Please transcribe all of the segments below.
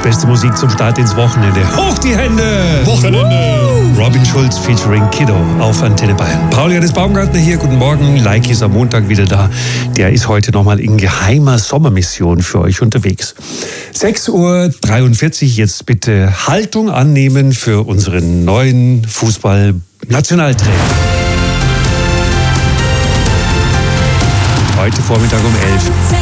beste Musik zum Start ins Wochenende. Hoch die Hände! Wochenende! Robin Schulz featuring Kiddo auf Antenne Bayern. Paul-Johannes Baumgartner hier, guten Morgen. Like ist am Montag wieder da. Der ist heute nochmal in geheimer Sommermission für euch unterwegs. 6:43 Uhr, jetzt bitte Haltung annehmen für unseren neuen Fußball-Nationaltrainer. Heute Vormittag um 11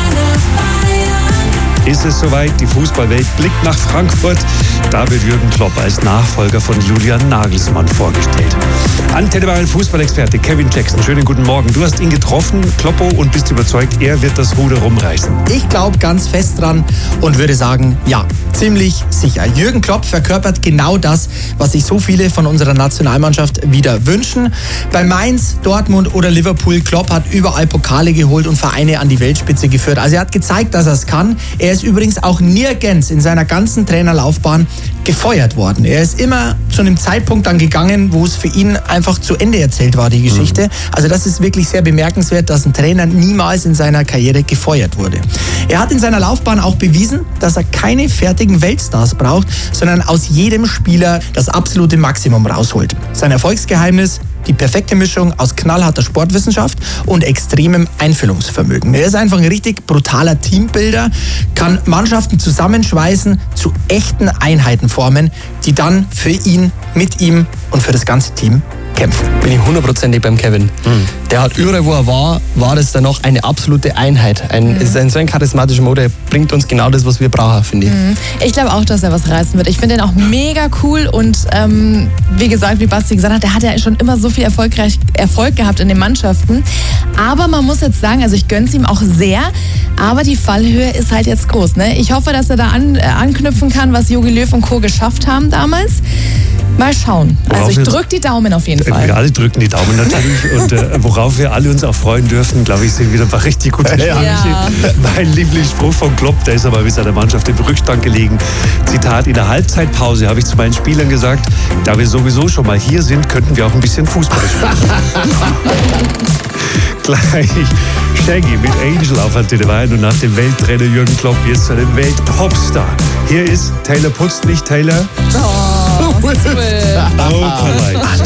ist es soweit. Die Fußballwelt blickt nach Frankfurt. Da wird Jürgen Klopp als Nachfolger von Julian Nagelsmann vorgestellt. Antenne Bayern Fußballexperte Kevin Jackson. Schönen guten Morgen. Du hast ihn getroffen, Kloppo, und bist überzeugt, er wird das Ruder rumreißen. Ich glaube ganz fest dran und würde sagen, ja, ziemlich sicher. Jürgen Klopp verkörpert genau das, was sich so viele von unserer Nationalmannschaft wieder wünschen. Bei Mainz, Dortmund oder Liverpool, Klopp hat überall Pokale geholt und Vereine an die Weltspitze geführt. Also er hat gezeigt, dass er es kann. Er ist übrigens auch nirgends in seiner ganzen Trainerlaufbahn gefeuert worden. Er ist immer zu einem Zeitpunkt dann gegangen, wo es für ihn einfach zu Ende erzählt war, die Geschichte. Also das ist wirklich sehr bemerkenswert, dass ein Trainer niemals in seiner Karriere gefeuert wurde. Er hat in seiner Laufbahn auch bewiesen, dass er keine fertigen Weltstars braucht, sondern aus jedem Spieler das absolute Maximum rausholt. Sein Erfolgsgeheimnis: die perfekte Mischung aus knallharter Sportwissenschaft und extremem Einfühlungsvermögen. Er ist einfach ein richtig brutaler Teambuilder, kann Mannschaften zusammenschweißen, zu echten Einheiten formen, die dann für ihn, mit ihm und für das ganze Team kämpfen. Bin ich 100%ig beim Kevin. Der hat überall, wo er war das dann noch eine absolute Einheit. Ist so ein charismatischer Mode, bringt uns genau das, was wir brauchen, finde ich. Ich glaube auch, dass er was reißen wird. Ich finde ihn auch mega cool und wie gesagt, wie Basti gesagt hat, der hat ja schon immer so viel Erfolg gehabt in den Mannschaften. Aber man muss jetzt sagen, also ich gönne es ihm auch sehr, aber die Fallhöhe ist halt jetzt groß. Ne? Ich hoffe, dass er da anknüpfen kann, was Jogi Löw und Co. geschafft haben damals. Mal schauen. Also ich drücke die Daumen auf jeden Fall. Wir alle drücken die Daumen natürlich. Und worauf wir alle uns auch freuen dürfen, glaube ich, sind wieder ein paar richtig gute Spiele. Ja. Mein Lieblingsspruch von Klopp, der ist aber mit seiner Mannschaft im Rückstand gelegen. Zitat: In der Halbzeitpause habe ich zu meinen Spielern gesagt, da wir sowieso schon mal hier sind, könnten wir auch ein bisschen Fußball spielen. Gleich Shaggy mit Angel auf Antenne Bayern und nach dem Welttrainer Jürgen Klopp jetzt zu einem Weltpopstar. Hier ist Taylor Putz, nicht Taylor. Oh, Opalite.